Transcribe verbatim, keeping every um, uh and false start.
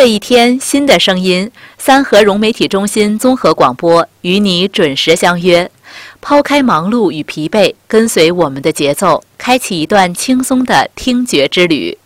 的一天，新的声音，三河融媒体中心综合广播与你准时相约。抛开忙碌与疲惫，跟随我们的节奏，开启一段轻松的听觉之旅。